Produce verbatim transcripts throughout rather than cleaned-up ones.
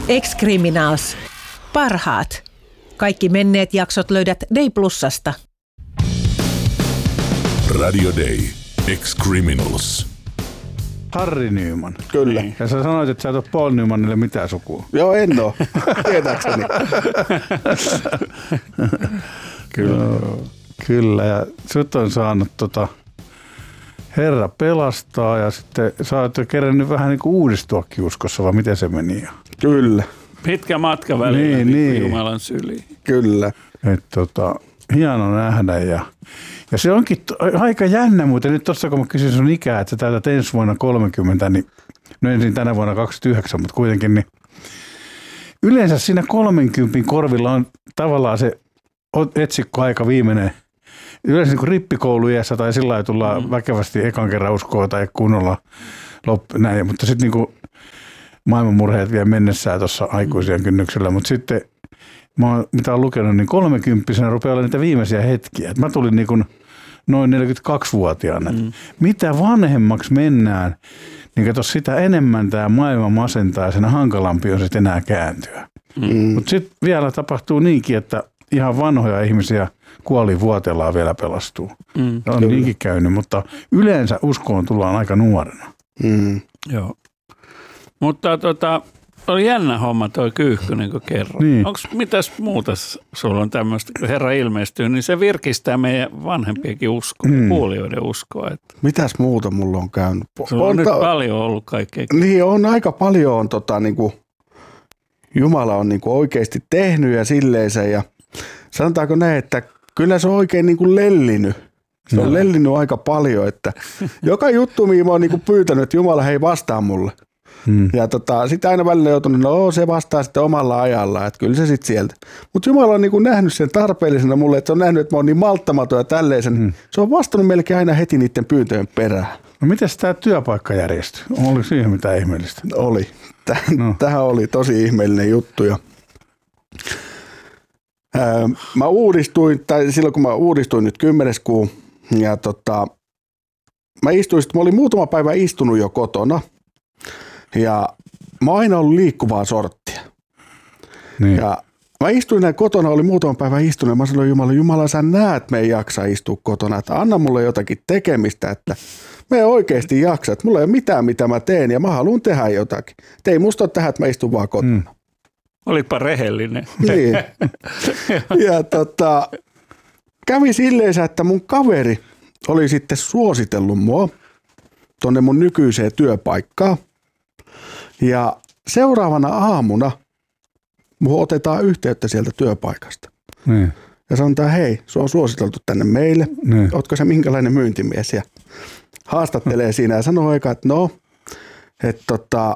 Ex-Criminals. Parhaat. Kaikki menneet jaksot löydät Day Plusasta. Radio Day. Ex-Criminals. Harry Nyman. Kyllä. Ja sä sanoit, että sä et ole Paul Nymanille mitään sukua. Joo, en oo. Tietääkseni. Kyllä. Joo, kyllä. Ja sut on saanut tota Herra pelastaa ja sitten sä oot jo kerännyt vähän niin kuin uudistuakin uskossa, vai miten se meni? Kyllä. Pitkä matka välillä niin, niin. Jumalan syliin. Kyllä. Et tota, hieno nähdä ja, ja se onkin to, aika jännä, mutta nyt tuossa kun mä kysyin sun ikää, että sä täytät ensi vuonna kolmekymmentä, niin no ensin tänä vuonna kaksikymmentäyhdeksän, mutta kuitenkin niin yleensä siinä kolmenkympin korvilla on tavallaan se etsikkoaika viimeinen. Yleensä niin kuin rippikouluiässä tai sillä lailla tullaan mm. väkevästi ekan kerran uskoa tai kunnolla loppu, näin, mutta sitten niin maailmanmurheet vielä mennessään tuossa aikuisien kynnyksellä, mutta sitten mä oon, mitä olen lukenut, niin kolmekymppisenä rupeaa olla niitä viimeisiä hetkiä. Et mä tulin niin kuin noin neljäkymmentäkaksivuotiaana. Mm. Mitä vanhemmaksi mennään, niin kato sitä enemmän tämä maailma masentaa ja sen hankalampi on sitten enää kääntyä. Mm. Mutta sitten vielä tapahtuu niinkin, että ihan vanhoja ihmisiä kuolivuoteellaan vielä pelastuu. Mm. On Kyllä. niinkin käynyt, mutta yleensä uskoon tullaan aika nuorena. Mm. Joo. Mutta tota, oli jännä homma toi Kyyhky, niin kuin kerroin. Niin. Onko mitäs muuta sulla on tämmöistä, kun Herra ilmestyy, niin se virkistää meidän vanhempiakin uskoa, mm. kuulijoiden uskoa. Että mitäs muuta mulla on käynyt? Sulla on, on nyt ta- paljon ollut kaikkea. Niin, on aika paljon on tota niinku, Jumala on niinku oikeasti tehnyt ja silleensä ja sanotaanko näin, että kyllä se on oikein niinku lellinyt. Se on no. lellinyt aika paljon, että joka juttu, mihin mä oon niinku pyytänyt, että Jumala hei vastaa mulle. Hmm. Ja tota, sitten aina välillä joutunut, no se vastaa sitten omalla ajalla, että kyllä se sitten sieltä. Mutta Jumala on niinku nähnyt sen tarpeellisena mulle, että se on nähnyt, että mä oon niin malttamaton ja tälleisen. Hmm. Se on vastannut melkein aina heti niiden pyyntöjen perään. No miten tämä työpaikka järjestyi? Oli siihen mitään ihmeellistä? Oli. Täh, no. Tähän oli tosi ihmeellinen juttu. Ja ää, mä uudistuin, tai silloin kun mä uudistuin nyt kymmenes kuu, ja tota, mä istuin, mä olin muutama päivä istunut jo kotona, ja mä oon aina ollut liikkuvaa sorttia. Niin. Ja mä istuin näin kotona, oli muutama päivä istunut, ja mä sanoin Jumala, Jumala, sä näet, me ei jaksa istua kotona, että anna mulle jotakin tekemistä, että me ei oikeasti jaksa, että mulla ei ole mitään, mitä mä teen, ja mä haluan tehdä jotakin. Et ei musta ole tähän, että mä istun vaan kotona. Mm. Olipa rehellinen. Niin. Ja tota, kävi silleen, että mun kaveri oli sitten suositellut mua tonne mun nykyiseen työpaikkaan. Ja seuraavana aamuna mun otetaan yhteyttä sieltä työpaikasta. Niin. Ja sanotaan, hei, se on suositeltu tänne meille. Niin. Ootko se minkälainen myyntimies? Ja haastattelee siinä ja sanoo eka, että no, että tota,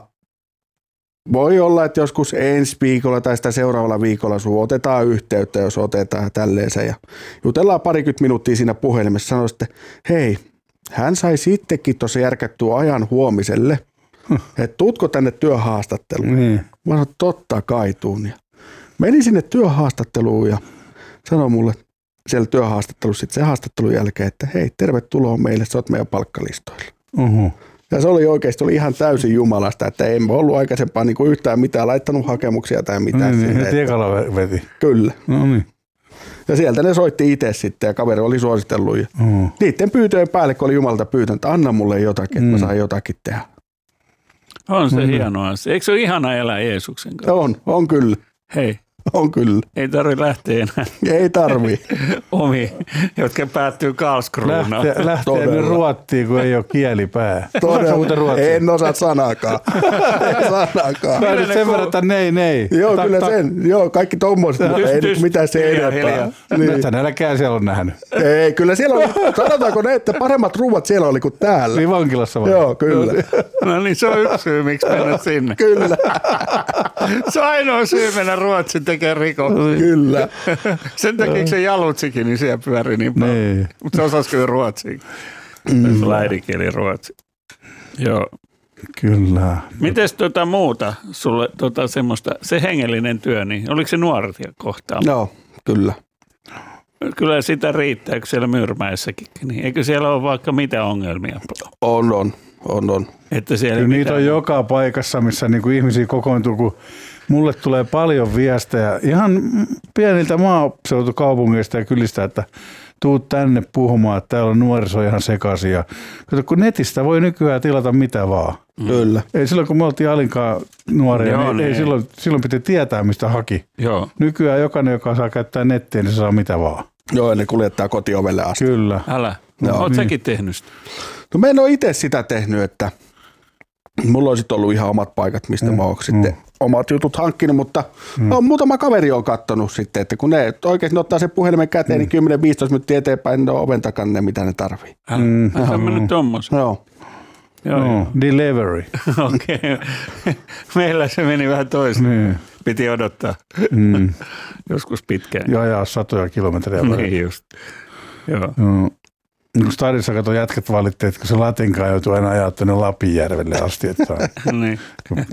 voi olla, että joskus ensi viikolla tai sitä seuraavalla viikolla sun otetaan yhteyttä, jos otetaan tälleensä. Ja jutellaan parikymmentä minuuttia siinä puhelimessa. Sanoi sitten, hei, hän sai sittenkin tuossa järkättyä ajan huomiselle, että tuutko tänne työhaastatteluun? Niin. Mä sanoin, totta kai tuun. Ja menin sinne työhaastatteluun ja sanoi mulle siellä työhaastattelussa sitten se haastattelun jälkeen, että hei, tervetuloa meille, sä oot meidän palkkalistoilla. Uh-huh. Ja se oli oikeasti oli ihan täysin jumalasta, että en ollut aikaisempaa niin kuin yhtään mitään laittanut hakemuksia tai mitään. No niin, heti ekalla veti. Kyllä. No niin. Ja sieltä ne soitti itse sitten ja kaveri oli suositellut. Ja uh-huh. niiden pyytöjen päälle, kun oli Jumalta pyytänyt, että anna mulle jotakin, mm. että mä saan jotakin tehdä. On se mm-hmm. hieno asia. Eikö se ole ihana elää Jeesuksen kanssa? On, on kyllä. Hei. On kyllä. Ei tarvitse lähteä enää. Ei tarvii. Omi, jotka päättyy Karlskruunaan. Lähtee, lähtee nyt Ruottiin, kun ei ole kielipää. Todella. En osaa sanaakaan. En sanaakaan. Mä nyt sen verran, että nei, nei. Joo, ta, kyllä ta, sen. Joo, kaikki tommoiset, mutta ei nyt mitään se enempää. Niin. Nyt nälkää siellä on nähnyt. Ei, kyllä siellä oli, sanotaanko ne, että paremmat ruuat siellä oli kuin täällä. Niin vankilassa vai? Joo, kyllä. No niin, se on yksi syy, miksi mennä sinne. Kyllä. Se on ainoa syy mennä Ruotsin tekemään rikoksia. Kyllä. Sen takia se Jalutsikin, niin siellä pyöri niin paljon. Nee. Mutta se osasi kyllä ruotsia. Mm. Se äidinkieli ruotsi. Joo. Kyllä. Mites tota muuta sulle tota semmoista, se hengellinen työ, niin oliko se nuoria kohtaan? Joo, kyllä. Kyllä sitä riittää, kun siellä Myyrmäessäkin. Niin eikö siellä ole vaikka mitä ongelmia? On, on. On, on. Että siellä Kyllä niitä mitään... on joka paikassa, missä niinku ihmisiä kokoontuu, kun mulle tulee paljon viestejä ihan pieniltä maaseutukaupungeista ja kylistä, että tuut tänne puhumaan, että täällä on nuoriso ihan sekaisin. Ja, kato, kun netistä voi nykyään tilata mitä vaan. Mm. Kyllä. Ei silloin, kun me oltiin Alinkaan nuoria, Joo, niin ei, niin. ei silloin, silloin piti tietää, mistä haki. Joo. Nykyään jokainen, joka saa käyttää nettiä, niin se saa mitä vaan. Joo, ne kuljettaa kotiovelle asti. Kyllä. Älä. Joo. Oot Niin. säkin tehnyt sitä? No mä en ole itse sitä tehnyt, että mulla on sitten ollut ihan omat paikat, mistä mm. mä oon sitten omat jutut hankkinut, mutta mm. on muutama kaveri on kattonut sitten, että kun ne oikeasti ne ottaa sen puhelimen käteen, mm. niin kymmenen viisitoista minuuttia eteenpäin, ne on oven takana ne, mitä ne tarvii. Älä. Mm. Älä mennyt tommoisen. Joo. Joo, No, joo. delivery. Okei. Okay. Meillä se meni vähän toisin. Niin. Piti odottaa Mm. joskus pitkään. Ja ajaa satoja kilometrejä. Niin just. Joo. No. Stadissa kato jätkät valitti, että kun se Latinkaan joutuu aina ajaa tuonne Lapinjärvelle asti, että niin.